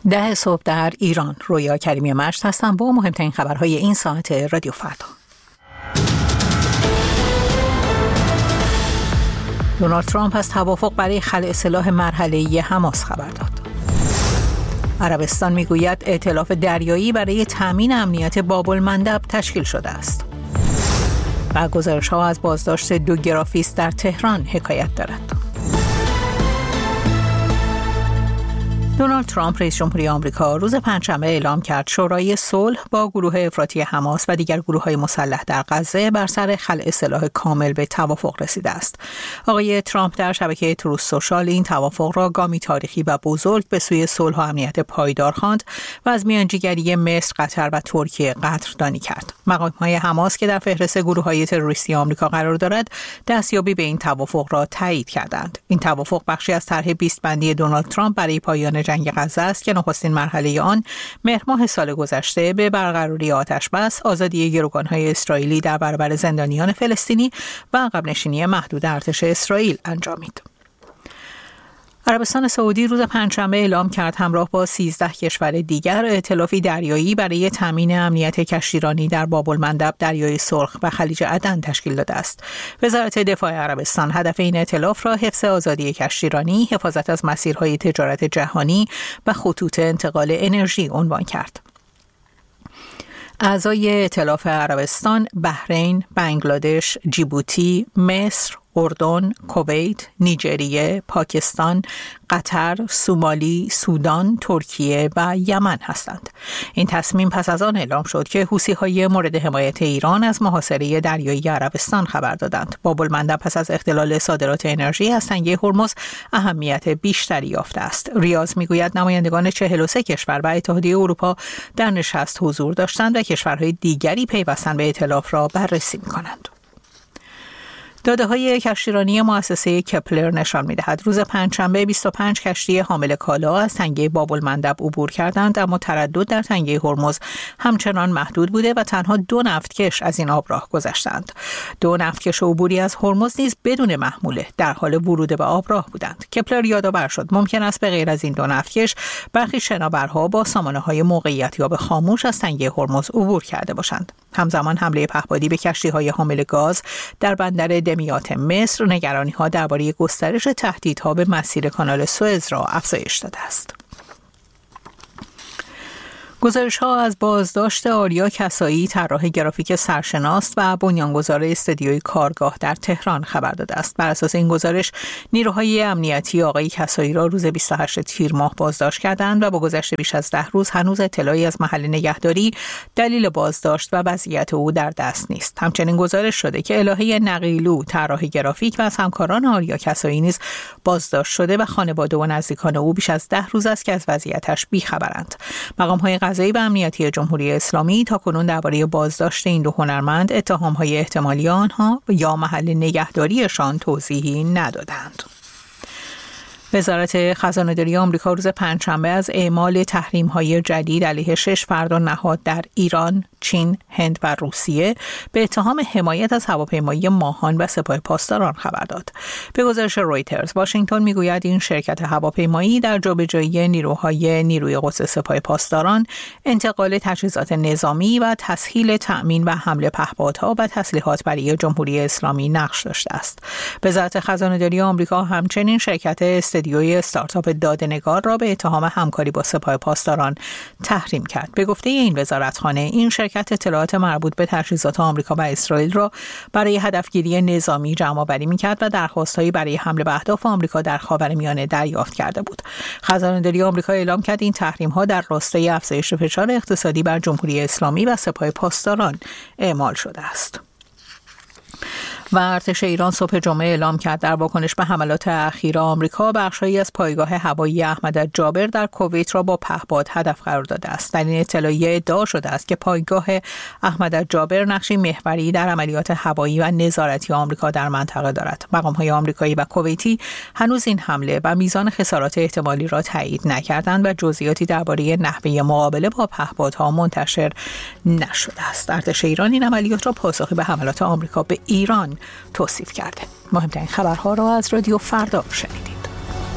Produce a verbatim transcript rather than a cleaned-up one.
ده صبح در ایران. رویا کریمی مشت هستم با مهمترین خبرهای این ساعت رادیو فردا. دونالد ترامپ از توافق برای خلع سلاح مرحله‌ای حماس خبر داد. عربستان میگوید ائتلاف دریایی برای تامین امنیت باب المندب تشکیل شده است. و گزارش‌ها از بازداشت دو گرافیست در تهران حکایت دارد. دونالد ترامپ رئیس جمهوری آمریکا روز پنجشنبه اعلام کرد شورای صلح با گروه افراطی حماس و دیگر گروه‌های مسلح در غزه بر سر خلع سلاح کامل به توافق رسیده است. آقای ترامپ در شبکه تروث سوشال این توافق را گامی تاریخی و بزرگ به سوی صلح و امنیت پایدار خواند و از میانجیگری مصر، قطر و ترکیه قدردانی کرد. مقام‌های حماس که در فهرست گروه‌های تروریستی آمریکا قرار دارد، دستیابی به این توافق را تایید کردند. این توافق بخشی از طرح بیست بندی دونالد ترامپ برای پایان جنگ غزه است که نخستین مرحله آن مهر ماه سال گذشته به برقراری آتش‌بس، آزادی گروگان‌های اسرائیلی در برابر زندانیان فلسطینی و عقب نشینی محدود ارتش اسرائیل انجامید. عربستان سعودی روز پنجشنبه اعلام کرد همراه با سیزده کشور دیگر ائتلافی دریایی برای تامین امنیت کشتیرانی در باب المندب، دریای سرخ و خلیج عدن تشکیل داده است. وزارت دفاع عربستان هدف این ائتلاف را حفظ آزادی کشتیرانی، حفاظت از مسیرهای تجارت جهانی و خطوط انتقال انرژی عنوان کرد. اعضای ائتلاف عربستان بحرین، بنگلادش، جیبوتی، مصر، اردن، کویت، نیجریه، پاکستان، قطر، سومالی، سودان، ترکیه و یمن هستند. این تصمیم پس از آن اعلام شد که حوثی‌های مورد حمایت ایران از محاصره دریایی عربستان خبر دادند. باب المندب پس از اختلال صادرات انرژی از تنگه هرمز اهمیت بیشتری یافته است. ریاض میگوید نمایندگان چهل و سه کشور و اتحادیه اروپا در نشست حضور داشتند و کشورهای دیگری پیوستن به ائتلاف را بررسی می‌کنند. داده‌های کشتیرانی مؤسسه کپلر نشان می‌دهد روز پنجشنبه بیست و پنج کشتی حامل کالا از تنگه باب المندب عبور کردند، اما تردد در تنگه هرمز همچنان محدود بوده و تنها دو نفتکش از این آب راه گذشتند. دو نفتکش عبوری از هرمز نیز بدون محموله در حال ورود به آب راه بودند. کپلر یادآور شد ممکن است به غیر از این دو نفتکش برخی شناورها با سامانه‌های موقعیتیاب خاموش از تنگه هرمز عبور کرده باشند. همزمان حمله پهپادی به کشتی‌های حامل گاز در بندر دمیات مصر نگرانی‌ها درباره گسترش تهدیدها به مسیر کانال سوئز را افزایش داده است. گزارش‌ها از بازداشت آریا کسایی، طراح گرافیک سرشناس و بنیانگذار استدیوی کارگاه در تهران خبر داده است. بر اساس این گزارش، نیروهای امنیتی آقای کسایی را روز بیست و هشتم تیر ماه بازداشت کردند و با گذشت بیش از ده روز هنوز اطلاعی از محل نگهداری، دلیل بازداشت و وضعیت او در دست نیست. همچنین گزارش شده که الهه نقیلو، طراح گرافیک و از همکاران آریا کسایی نیز بازداشت شده و خانواده و نزدیکان او بیش از ده روز است که از وضعیتش بی‌خبرند. مقام‌های قضایی و امنیتی جمهوری اسلامی تاکنون درباره بازداشت این دو هنرمند، اتهام‌های احتمالی آنها یا محل نگهداریشان توضیحی ندادند. وزارت خزانه‌داری آمریکا روز پنجشنبه از اعمال تحریم‌های جدید علیه شش فرد و نهاد در ایران، چین، هند و روسیه به اتهام حمایت از هواپیمایی ماهان و سپاه پاسداران خبر داد. به گزارش رویترز، واشنگتن میگوید این شرکت هواپیمایی در جابجایی نیروهای نیروی قدس سپاه پاسداران، انتقال تجهیزات نظامی و تسهیل تأمین و حمل پهپادها و تسلیحات برای جمهوری اسلامی نقش داشته است. وزارت خزانه‌داری آمریکا همچنین شرکت استدیوی استارتاپ داده‌نگار را به اتهام همکاری با سپاه پاسداران تحریم کرد. به گفته این وزارتخانه، این شرکت اطلاعات مربوط به تجهیزات آمریکا و اسرائیل را برای هدفگیری نظامی جمع‌آوری می‌کرد و درخواست‌هایی برای حمله به اهداف آمریکا در خاورمیانه دریافت کرده بود. خزانه‌داری آمریکا اعلام کرد این تحریم‌ها در راستای افزایش فشار اقتصادی بر جمهوری اسلامی و سپاه پاسداران اعمال شده است. و ارتش ایران صبح جمعه اعلام کرد در واکنش به حملات اخیر آمریکا، بخشی از پایگاه هوایی احمدالجابر در کویت را با پهپاد هدف قرار داده است. در این اطلاعیه ادعا شده است که پایگاه احمدالجابر نقشی محوری در عملیات هوایی و نظارتی آمریکا در منطقه دارد. مقام‌های آمریکایی و کویتی هنوز این حمله و میزان خسارات احتمالی را تایید نکردند و جزئیاتی درباره نحوه مقابله با پهپادها منتشر نشده است. ارتش ایران این عملیات را پاسخی به حملات آمریکا به ایران توصیف کرده. مهمترین خبرها را از رادیو فردا شنیدید.